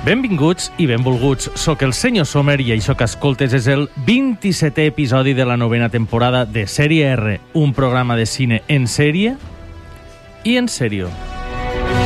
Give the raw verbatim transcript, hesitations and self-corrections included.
Benvinguts i benvolguts. Soc el senyor Sommer i això que escoltes és el vint-i-setè episodi de la novena temporada de Sèrie R, un programa de cine en sèrie i en sèrio.